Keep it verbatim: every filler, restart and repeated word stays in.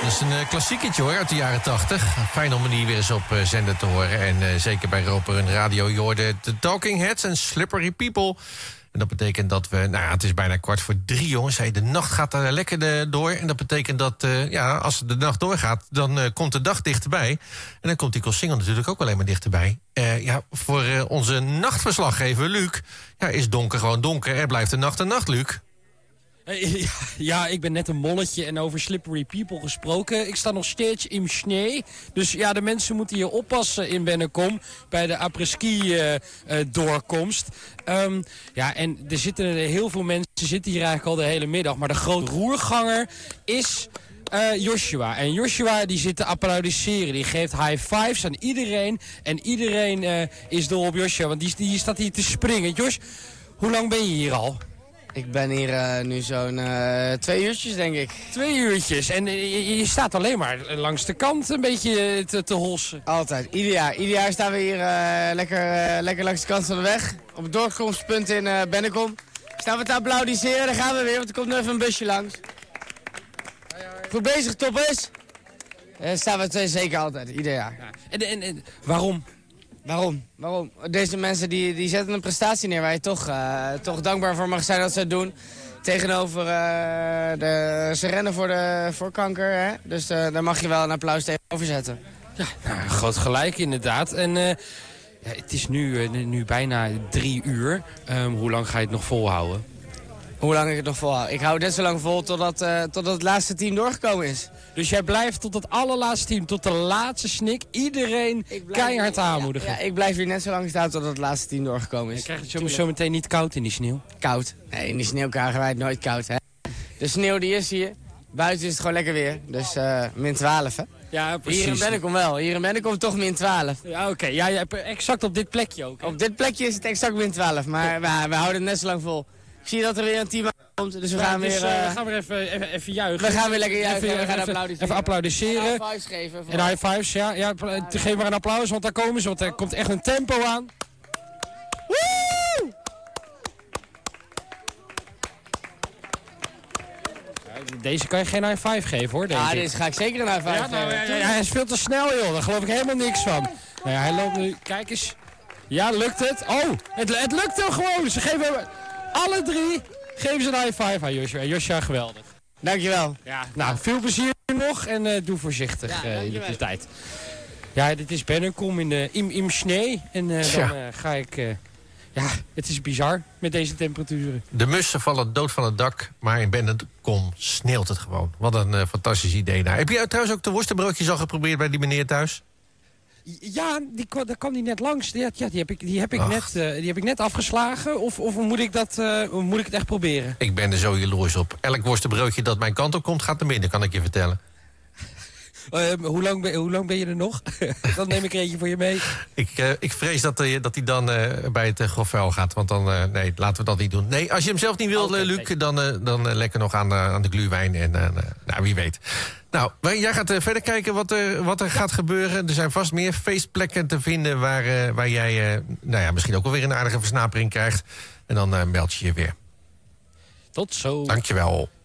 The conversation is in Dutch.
dat is een uh, klassieketje hoor, uit de jaren tachtig. Fijn om die weer eens op uh, zender te horen. En uh, zeker bij Roper en Radio, je hoorde de Talking Heads en Slippery People. En dat betekent dat we, nou ja, het is bijna kwart voor drie, jongens. Hey, de nacht gaat er lekker de, door. En dat betekent dat, uh, ja, als de nacht doorgaat, dan uh, komt de dag dichterbij. En dan komt die Koolsingel natuurlijk ook alleen maar dichterbij. Uh, ja, voor uh, onze nachtverslaggever, Luc, ja, is donker gewoon donker. Er blijft de nacht een nacht, Luc. Ja, ik ben net een molletje en over Slippery People gesproken. Ik sta nog steeds in sneeuw. Dus ja, de mensen moeten hier oppassen in Bennekom bij de après-ski-doorkomst. Uh, um, ja, en er zitten heel veel mensen, zitten hier eigenlijk al de hele middag. Maar de grote roerganger is uh, Joshua. En Joshua die zit te applaudisseren. Die geeft high fives aan iedereen. En iedereen uh, is dol op Joshua, want die, die staat hier te springen. Josh, hoe lang ben je hier al? Ik ben hier uh, nu zo'n uh, twee uurtjes, denk ik. Twee uurtjes. En uh, je, je staat alleen maar langs de kant een beetje te, te hossen. Altijd. Ieder jaar. Ieder jaar staan we hier uh, lekker, uh, lekker langs de kant van de weg. Op het doorkomstpunt in uh, Bennekom. Staan we te applaudisseren. Daar gaan we weer, want er komt nu even een busje langs. Goed bezig, toppers. Uh, staan we twee zeker altijd. Ieder jaar. Ja. En, en, en waarom? Waarom? Waarom? Deze mensen die, die zetten een prestatie neer waar je toch, uh, toch dankbaar voor mag zijn dat ze het doen. Tegenover, uh, de, ze rennen voor, de, voor kanker, hè? Dus uh, daar mag je wel een applaus tegenover zetten. Ja, nou, groot gelijk inderdaad. En uh, ja, het is nu, uh, nu bijna drie uur. Um, hoe lang ga je het nog volhouden? Hoe lang ik het nog volhoud? Ik hou het net zo lang vol totdat, uh, totdat het laatste team doorgekomen is. Dus jij blijft tot het allerlaatste team, tot de laatste snik, iedereen keihard aanmoedigen? Ja, ja, ik blijf hier net zo lang staan totdat het laatste team doorgekomen is. Je krijgt het zo meteen niet koud in die sneeuw? Koud? Nee, in die sneeuw krijgen wij het nooit koud, hè. De sneeuw die is hier. Buiten is het gewoon lekker weer. Dus uh, min twaalf, hè. Ja, precies. Hier in Bennekom wel. Hier in Bennekom toch min twaalf. Ja, oké. Okay. Ja, ja, exact op dit plekje ook. Hè? Op dit plekje is het exact min twaalf, maar ja. we, we houden het net zo lang vol. Ik zie dat er weer een team aankomt, dus we ja, gaan dus, weer... Uh, we gaan weer even, even, even juichen. We gaan weer lekker juichen even, en we gaan even, applaudisseren. Even applaudisseren. En high fives geven. En high fives, ja. ja geef maar een applaus, want daar komen ze, want er komt echt een tempo aan. Woe! Deze kan je geen high five geven, hoor, denk ja, ik. deze ga ik zeker een high five ja, geven. nou, ja, ja, hij is veel te snel, joh. Daar geloof ik helemaal niks van. Nou ja, hij loopt nu... Kijk eens. Ja, lukt het? Oh, het, het lukt hem gewoon. Ze geven hem... Alle drie geven ze een high five aan Joshua. Joshua, geweldig. Dankjewel. Ja, nou, veel plezier nog en uh, doe voorzichtig uh, in de tijd. Ja, dit is Bennekom in de im, im sneeuw. En uh, dan uh, ga ik... Uh, ja, het is bizar met deze temperaturen. De mussen vallen dood van het dak, maar in Bennekom sneeuwt het gewoon. Wat een uh, fantastisch idee. Nou, heb je trouwens ook de worstenbroodjes al geprobeerd bij die meneer thuis? Ja, die, daar kwam die net langs. Ja, die heb ik, die heb ik, net, uh, die heb ik net afgeslagen. Of, of moet, ik dat, uh, moet ik het echt proberen? Ik ben er zo jaloers op. Elk worstenbroodje dat mijn kant op komt, gaat naar binnen, kan ik je vertellen. Uh, hoe, lang ben, hoe lang ben je er nog? Dan neem ik er eentje voor je mee. Ik, uh, ik vrees dat hij dat dan uh, bij het uh, grof vuil gaat. Want dan, uh, nee, laten we dat niet doen. Nee, als je hem zelf niet wil, okay, Luc, nee. dan, uh, dan uh, lekker nog aan, uh, aan de gluwijn. En uh, nou, wie weet. Nou, jij gaat uh, verder kijken wat, uh, wat er ja. gaat gebeuren. Er zijn vast meer feestplekken te vinden waar, uh, waar jij uh, nou ja, misschien ook wel weer een aardige versnapering krijgt. En dan uh, meld je je weer. Tot zo. Dankjewel.